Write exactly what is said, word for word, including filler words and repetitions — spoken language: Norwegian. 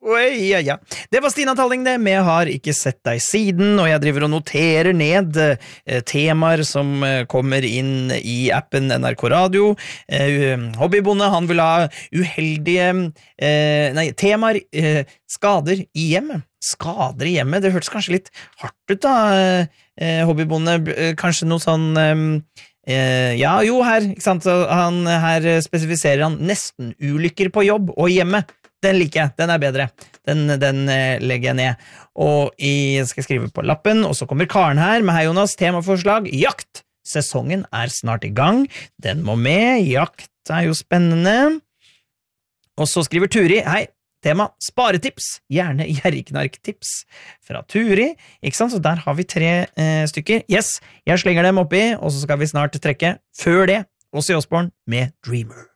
Oi, ja, ja. Det var Stina Talling det, med Har ikke sett deg siden, og jeg driver og noterer ned eh, temaer som eh, kommer inn i appen N R K Radio. Eh, Hobbybonde, han vil ha uheldige eh, nei, temaer, eh, skader i hjemmet. Skader i hjemmet, det hørtes kanskje litt hardt ut da, eh, Hobbybonde, kanskje noe sånn... Eh, Eh, ja, jo, her, ikke sant, han, her spesifiserer han nesten ulykker på jobb og hjemme. Den liker jeg, den er bedre. Den, den eh, legger jeg ned. Og jeg skal skrive på lappen, og så kommer Karen her med Hei Jonas, temaforslag, jakt. Sesongen er snart i gang, den må med, jakt er jo spennende. Og så skriver Turi, hei, tema, sparetips, gjerne gjerriknarktips fra Turi, ikke sant? Så der har vi tre eh, stykker. Yes, jeg slenger dem oppi, og så skal vi snart trekke, før det, Ozzy Osbourne med Dreamer.